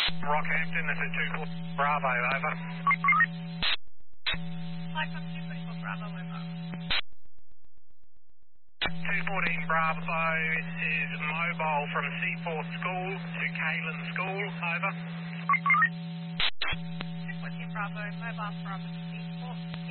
Rockhampton, this is 2 Bravo, over. Hi, from 244 Bravo, over. 214 Bravo, this is mobile from Seaport School to Kalen School, over. 214 Bravo, mobile from Seaport.